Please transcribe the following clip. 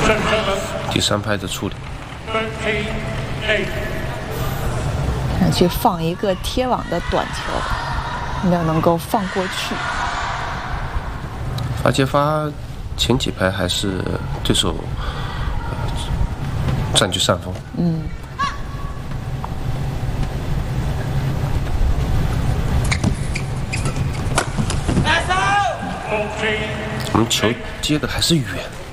第3拍的处理。 去放一个贴网的短球，要能够放过去。 发接发前几拍还是对手占据上风。我们球接的还是远。